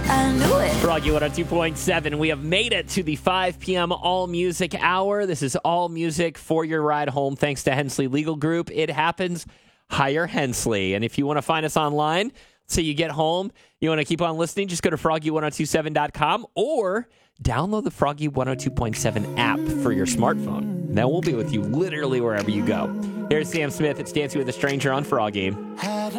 I knew it. Froggy 102.7. We have made it to the 5 p.m. All Music Hour. This is all music for your ride home thanks to Hensley Legal Group. It happens. Hire Hensley. And if you want to find us online, so you get home, you want to keep on listening, just go to froggy1027.com or download the Froggy 102.7 app for your smartphone. That will be with you literally wherever you go. Here's Sam Smith. It's Dancing with a Stranger on Froggy.